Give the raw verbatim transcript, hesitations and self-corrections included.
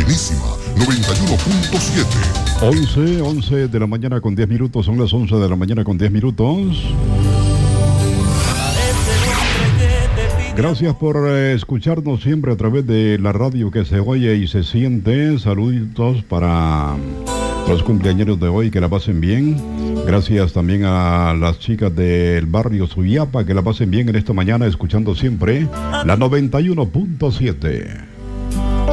buenísima, noventa y uno punto siete. once, once de la mañana con diez minutos, son las once de la mañana con diez minutos. Gracias por eh, escucharnos siempre a través de la radio que se oye y se siente. Saluditos para los cumpleaños de hoy, que la pasen bien. Gracias también a las chicas del barrio Suyapa, que la pasen bien en esta mañana, escuchando siempre la noventa y uno punto siete.